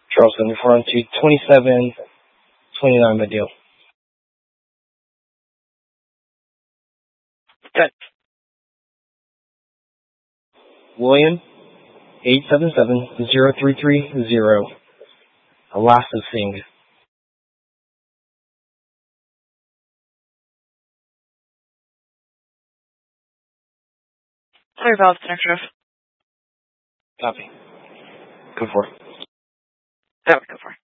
Charleston, we're on to 2729 Medeal. Good. William, 877-0330. Alaska Singh. Sorry about the next drift. Copy. Go for it. That would go for it.